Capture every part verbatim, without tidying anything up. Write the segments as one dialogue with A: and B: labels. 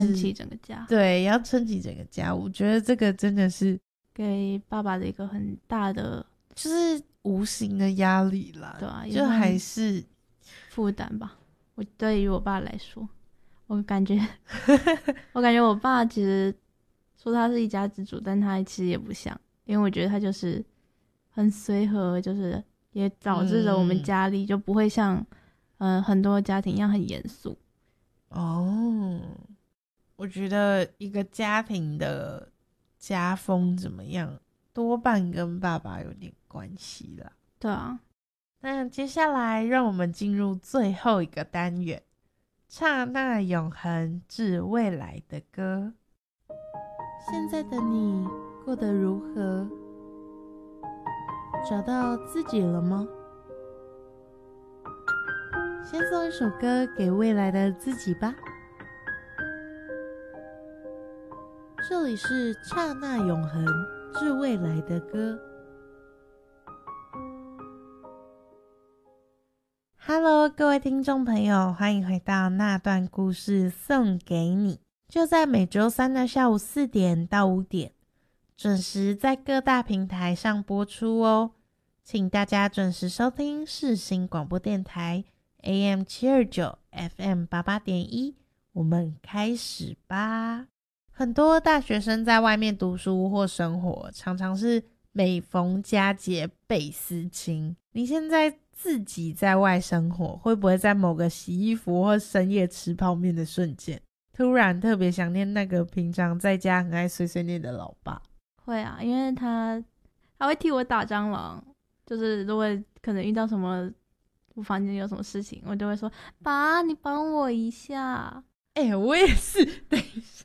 A: 撑起整个家。
B: 对，要撑起整个家，我觉得这个真的是
A: 给爸爸的一个很大的，
B: 就是无形的压力啦。
A: 对啊，
B: 就还是
A: 负担吧。我对于我爸来说，我感觉我感觉我爸其实说他是一家之主，但他其实也不像，因为我觉得他就是很随和，就是也导致了我们家里就不会像嗯、呃、很多家庭一样很严肃。
B: 哦，我觉得一个家庭的家风怎么样，多半跟爸爸有点关系啦。
A: 对啊，
B: 那接下来让我们进入最后一个单元，刹那永恒致未来的歌。现在的你过得如何？找到自己了吗？先送一首歌给未来的自己吧。这里是刹那永恒致未来的歌。Hello， 各位听众朋友，欢迎回到那段故事送给你，就在每周三的下午四点到五点，准时在各大平台上播出哦。请大家准时收听世新广播电台 A M 七二九 F M 八八点一，我们开始吧。很多大学生在外面读书或生活，常常是每逢佳节倍思亲。你现在自己在外生活，会不会在某个洗衣服或深夜吃泡面的瞬间，突然特别想念那个平常在家很爱碎碎念的老爸？
A: 会啊，因为他他会替我打蟑螂，就是如果可能遇到什么我房间有什么事情，我就会说爸你帮我一下。
B: 哎、欸，我也是等一下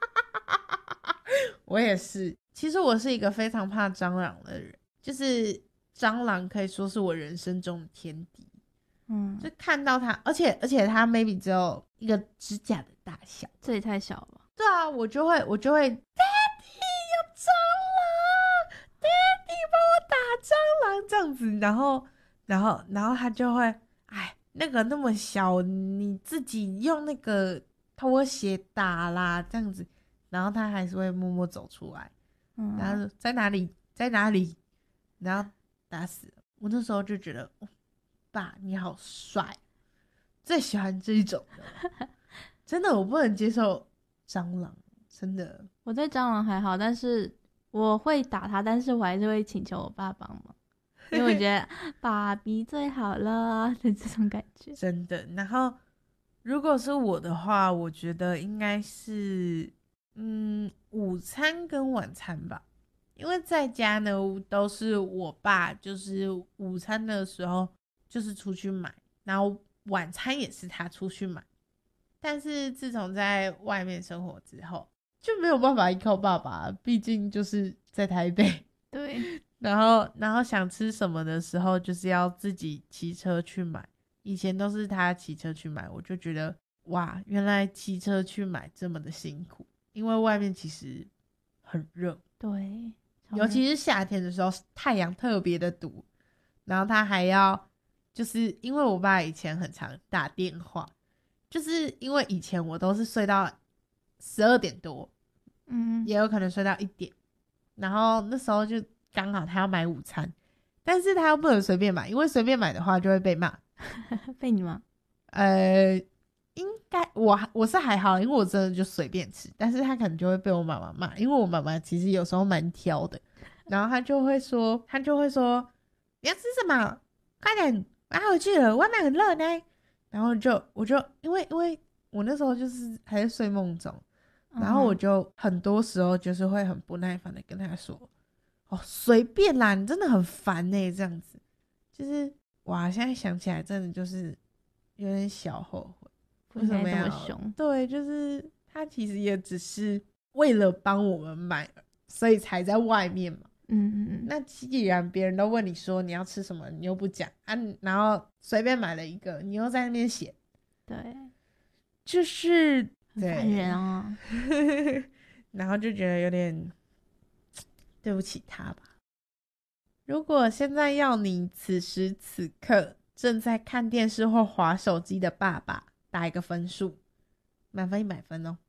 B: 我也是，其实我是一个非常怕蟑螂的人，就是蟑螂可以说是我人生中的天敌。嗯，就看到它，而且而且它 maybe 只有一个指甲的大小，
A: 这也太小了。
B: 对啊，我就会我就会 Daddy 有蟑螂 Daddy 帮我打蟑螂这样子，然后然后然后他就会哎那个那么小，你自己用那个拖鞋打啦这样子，然后他还是会默默走出来，嗯、然后在哪里在哪里，然后打死了。我那时候就觉得、哦、爸你好帅，最喜欢这一种的真的我不能接受蟑螂，真的。
A: 我对蟑螂还好，但是我会打它，但是我还是会请求我爸帮忙，因为我觉得爸比最好了的这种感觉。
B: 真的。然后如果是我的话，我觉得应该是嗯午餐跟晚餐吧，因为在家呢都是我爸，就是午餐的时候就是出去买，然后晚餐也是他出去买。但是自从在外面生活之后，就没有办法依靠爸爸，毕竟就是在台北。
A: 对，
B: 然后然后想吃什么的时候，就是要自己骑车去买。以前都是他骑车去买，我就觉得哇，原来骑车去买这么的辛苦，因为外面其实很热。
A: 对，
B: 尤其是夏天的时候，太阳特别的毒。然后他还要，就是因为我爸以前很常打电话。就是因为以前我都是睡到十二点多，嗯，也有可能睡到一点，然后那时候就刚好他要买午餐，但是他又不能随便买，因为随便买的话就会被骂。
A: 被你吗？
B: 呃，应该我我是还好，因为我真的就随便吃，但是他可能就会被我妈妈骂，因为我妈妈其实有时候蛮挑的，然后他就会说，他就会说你要吃什么，快点拿回去了，外面很热呢。然后就我就因为因为我那时候就是还在睡梦中，然后我就很多时候就是会很不耐烦的跟他说，哦随便啦，你真的很烦欸，这样子。就是哇现在想起来真的就是有点小后悔，
A: 为什么要这么凶？
B: 对，就是他其实也只是为了帮我们买，所以才在外面嘛。嗯嗯嗯，那既然别人都问你说你要吃什么，你又不讲啊，然后随便买了一个，你又在那边写，
A: 对，
B: 就是
A: 很烦人啊。
B: 然后就觉得有点对不起他吧。如果现在要你此时此刻正在看电视或滑手机的爸爸打一个分数，满分一百分哦。